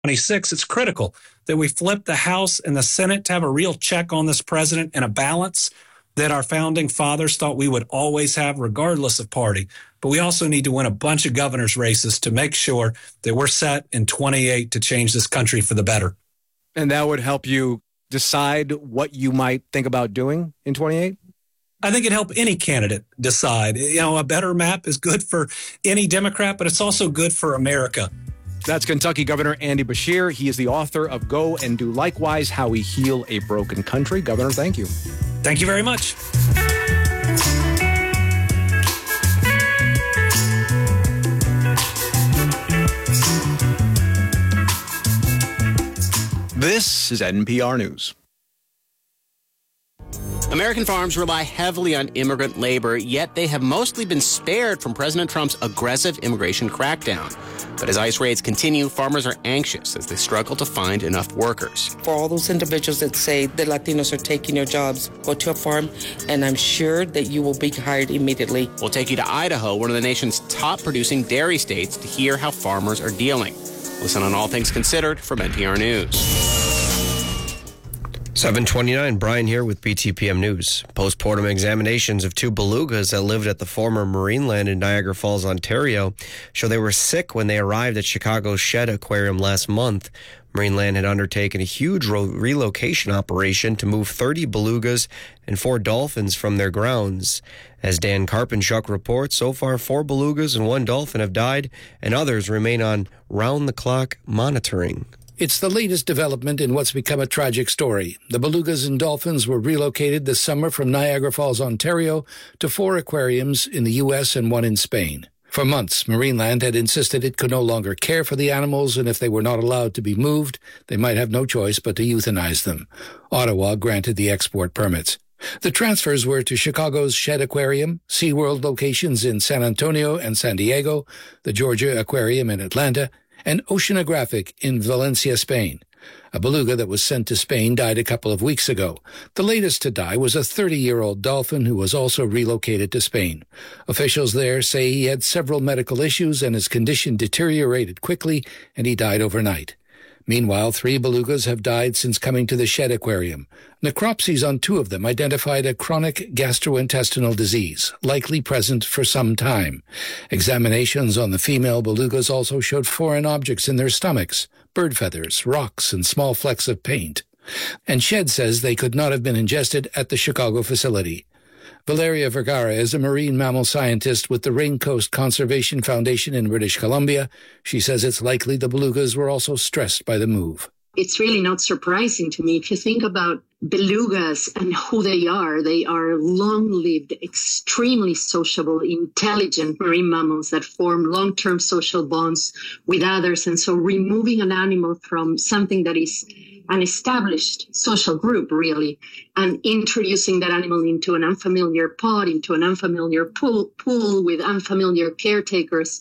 26, it's critical that we flip the House and the Senate to have a real check on this president and a balance that our founding fathers thought we would always have, regardless of party. But we also need to win a bunch of governor's races to make sure that we're set in 28 to change this country for the better. And that would help you decide what you might think about doing in 28? I think it'd help any candidate decide. A better map is good for any Democrat, but it's also good for America. That's Kentucky Governor Andy Beshear. He is the author of Go and Do Likewise, How We Heal a Broken Country. Governor, thank you. Thank you very much. This is NPR News. American farms rely heavily on immigrant labor, yet they have mostly been spared from President Trump's aggressive immigration crackdown. But as ICE raids continue, farmers are anxious as they struggle to find enough workers. For all those individuals that say the Latinos are taking your jobs, go to a farm, and I'm sure that you will be hired immediately. We'll take you to Idaho, one of the nation's top producing dairy states, to hear how farmers are dealing. Listen on All Things Considered from NPR News. 7:29, Brian here with BTPM News. Postmortem examinations of two belugas that lived at the former Marineland in Niagara Falls, Ontario, show they were sick when they arrived at Chicago's Shedd Aquarium last month. Marineland had undertaken a huge relocation operation to move 30 belugas and 4 dolphins from their grounds. As Dan Karpinchuk reports, so far 4 belugas and 1 dolphin have died, and others remain on round-the-clock monitoring. It's the latest development in what's become a tragic story. The belugas and dolphins were relocated this summer from Niagara Falls, Ontario, to 4 aquariums in the U.S. and 1 in Spain. For months, Marineland had insisted it could no longer care for the animals, and if they were not allowed to be moved, they might have no choice but to euthanize them. Ottawa granted the export permits. The transfers were to Chicago's Shedd Aquarium, SeaWorld locations in San Antonio and San Diego, the Georgia Aquarium in Atlanta, and Oceanographic in Valencia, Spain. A beluga that was sent to Spain died a couple of weeks ago. The latest to die was a 30-year-old dolphin who was also relocated to Spain. Officials there say he had several medical issues and his condition deteriorated quickly, and he died overnight. Meanwhile, 3 belugas have died since coming to the Shedd Aquarium. Necropsies on 2 of them identified a chronic gastrointestinal disease, likely present for some time. Examinations on the female belugas also showed foreign objects in their stomachs, bird feathers, rocks, and small flecks of paint. And Shedd says they could not have been ingested at the Chicago facility. Valeria Vergara is a marine mammal scientist with the Raincoast Conservation Foundation in British Columbia. She says it's likely the belugas were also stressed by the move. It's really not surprising to me. If you think about belugas and who they are long-lived, extremely sociable, intelligent marine mammals that form long-term social bonds with others. And so removing an animal from something that is an established social group, really, and introducing that animal into an unfamiliar pod, into an unfamiliar pool with unfamiliar caretakers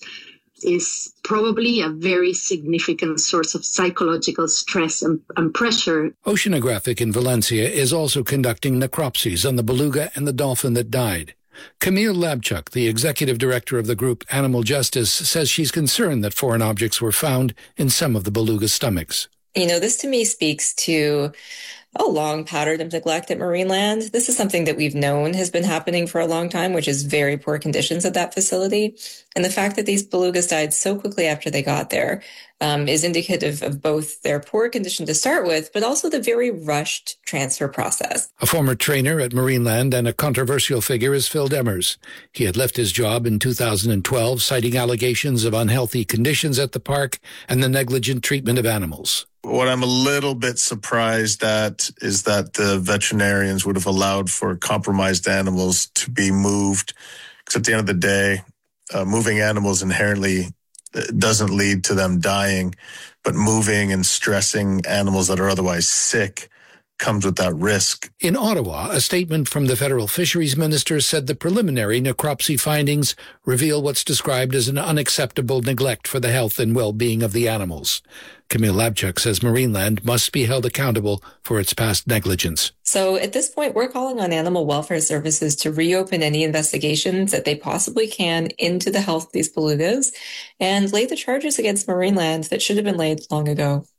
is probably a very significant source of psychological stress and pressure. Oceanographic in Valencia is also conducting necropsies on the beluga and the dolphin that died. Camille Labchuk, the executive director of the group Animal Justice, says she's concerned that foreign objects were found in some of the beluga's stomachs. This to me speaks to a long pattern of neglect at Marineland. This is something that we've known has been happening for a long time, which is very poor conditions at that facility. And the fact that these belugas died so quickly after they got there is indicative of both their poor condition to start with, but also the very rushed transfer process. A former trainer at Marineland and a controversial figure is Phil Demers. He had left his job in 2012, citing allegations of unhealthy conditions at the park and the negligent treatment of animals. What I'm a little bit surprised at is that the veterinarians would have allowed for compromised animals to be moved. Because at the end of the day, moving animals inherently doesn't lead to them dying, but moving and stressing animals that are otherwise sick comes with that risk. In Ottawa, a statement from the federal fisheries minister said the preliminary necropsy findings reveal what's described as an unacceptable neglect for the health and well-being of the animals. Camille Labchuk says Marineland must be held accountable for its past negligence. So at this point, we're calling on animal welfare services to reopen any investigations that they possibly can into the health of these belugas and lay the charges against Marineland that should have been laid long ago.